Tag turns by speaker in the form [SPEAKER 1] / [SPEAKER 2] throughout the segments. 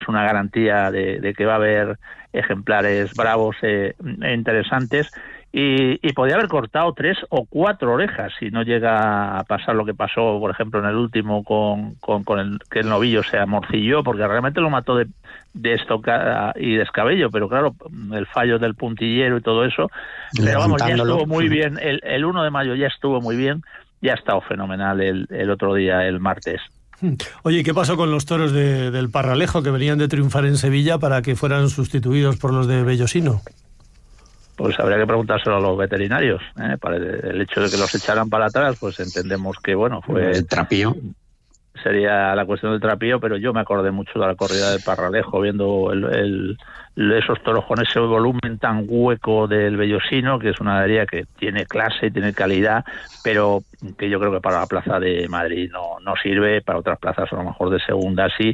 [SPEAKER 1] una garantía de que va a haber ejemplares bravos e interesantes. Y podía haber cortado 3 o 4 orejas si no llega a pasar lo que pasó, por ejemplo, en el último con que el novillo se amorcilló, porque realmente lo mató de estocada y descabello, pero claro, el fallo del puntillero y todo eso. Pero vamos, ya estuvo muy bien. El 1 de mayo ya estuvo muy bien, ya ha estado fenomenal el otro día, el martes.
[SPEAKER 2] Oye, ¿qué pasó con los toros del Parralejo que venían de triunfar en Sevilla para que fueran sustituidos por los de Bellosino?
[SPEAKER 1] Pues habría que preguntárselo a los veterinarios, Para el hecho de que los echaran para atrás, pues entendemos que, bueno, fue...
[SPEAKER 3] El trapío.
[SPEAKER 1] Sería la cuestión del trapío, pero yo me acordé mucho de la corrida del Parralejo, viendo esos toros con ese volumen tan hueco del Bellosino, que es una ganadería que tiene clase, tiene calidad, pero que yo creo que para la plaza de Madrid no sirve, para otras plazas a lo mejor de segunda sí,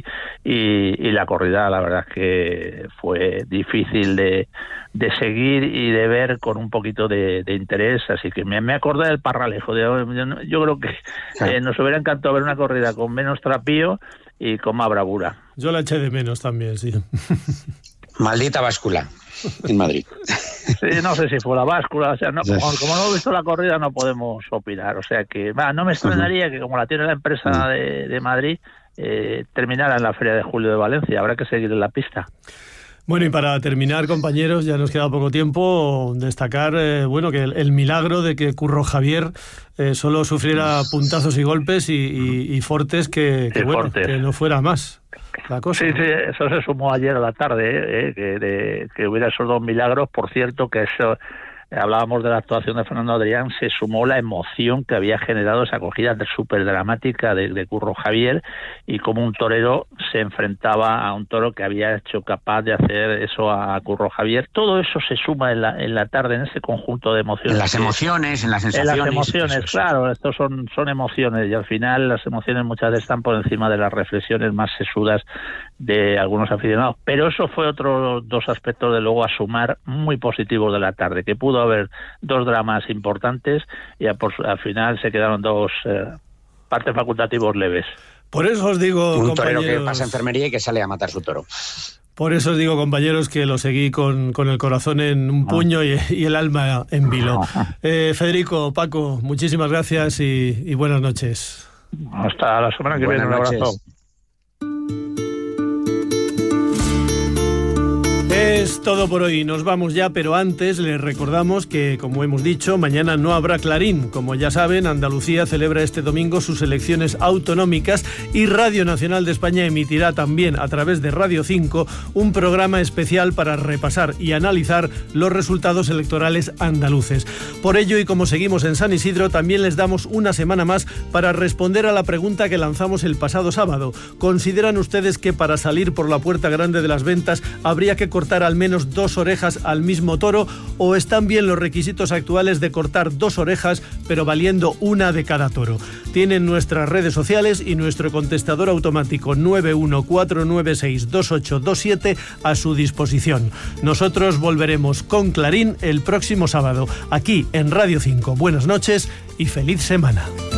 [SPEAKER 1] y la corrida la verdad es que fue difícil de seguir y de ver con un poquito de interés, así que me acordé del Parralejo. Yo creo que nos hubiera encantado ver una corrida con menos trapío y con más bravura.
[SPEAKER 2] Yo la eché de menos también, sí.
[SPEAKER 3] Maldita báscula en Madrid.
[SPEAKER 1] Sí, no sé si fue la báscula, o sea, como no he visto la corrida no podemos opinar, o sea que no me extrañaría que como la tiene la empresa de Madrid, terminara en la Feria de Julio de Valencia. Habrá que seguir en la pista.
[SPEAKER 2] Bueno, y para terminar, compañeros, ya nos queda poco tiempo, destacar que el milagro de que Curro Javier solo sufriera puntazos y golpes y fortes que no fuera más la cosa.
[SPEAKER 1] Sí, eso se sumó ayer a la tarde, que hubiera esos 2 milagros. Por cierto, que eso... Hablábamos de la actuación de Fernando Adrián, se sumó la emoción que había generado esa acogida súper dramática de Curro Javier, y como un torero se enfrentaba a un toro que había hecho capaz de hacer eso a Curro Javier. Todo eso se suma en la tarde, en ese conjunto de emociones.
[SPEAKER 3] En las emociones, en las sensaciones.
[SPEAKER 1] En las emociones, claro, estos son emociones, y al final las emociones muchas veces están por encima de las reflexiones más sesudas de algunos aficionados. Pero eso fue otros 2 aspectos, de luego, a sumar muy positivos de la tarde, que pudo haber 2 dramas importantes y al final se quedaron 2 partes facultativos leves.
[SPEAKER 2] Por eso os digo,
[SPEAKER 3] un
[SPEAKER 2] compañeros,
[SPEAKER 3] torero que pasa enfermería y que sale a matar su toro.
[SPEAKER 2] Por eso os digo, compañeros, que lo seguí con el corazón en un puño y el alma en vilo. Federico, Paco, muchísimas gracias y buenas noches.
[SPEAKER 1] Hasta la semana que viene. Un abrazo.
[SPEAKER 2] Es todo por hoy, nos vamos ya, pero antes les recordamos que, como hemos dicho, mañana no habrá Clarín. Como ya saben, Andalucía celebra este domingo sus elecciones autonómicas y Radio Nacional de España emitirá también a través de Radio 5 un programa especial para repasar y analizar los resultados electorales andaluces. Por ello, y como seguimos en San Isidro, también les damos una semana más para responder a la pregunta que lanzamos el pasado sábado. ¿Consideran ustedes que para salir por la puerta grande de las ventas habría que cortar al menos 2 orejas al mismo toro, o están bien los requisitos actuales de cortar 2 orejas pero valiendo una de cada toro? Tienen nuestras redes sociales y nuestro contestador automático 914962827 a su disposición. Nosotros volveremos con Clarín el próximo sábado aquí en Radio 5. Buenas noches y feliz semana.